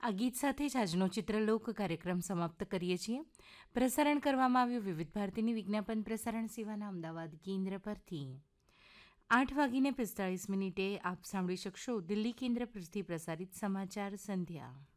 આ ગીત સાથે જ આજનો ચિત્રલોક કાર્યક્રમ સમાપ્ત કરીએ છીએ. પ્રસારણ કરવામાં આવ્યું વિવિધ ભારતીની વિજ્ઞાપન પ્રસારણ સેવાના અમદાવાદ કેન્દ્ર પરથી. 8:45 આપ સાંભળી શકશો દિલ્હી કેન્દ્ર પરથી પ્રસારિત સમાચાર સંધ્યા.